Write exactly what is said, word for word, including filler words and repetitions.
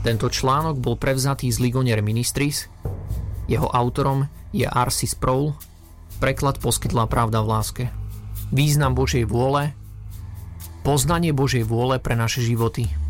Tento článok bol prevzatý z Ligonier Ministries, jeho autorom je R C Sproul, preklad poskytla Pravda v láske. Význam Božej vôle, poznanie Božej vôle pre naše životy.